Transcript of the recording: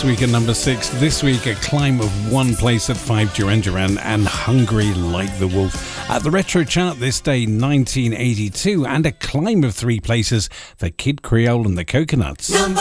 last week at number 6. This week, a climb of 1 place at 5, Duran Duran and Hungry Like the Wolf. At the Retro Chart this day, 1982, and a climb of 3 places for Kid Creole and the Coconuts. Number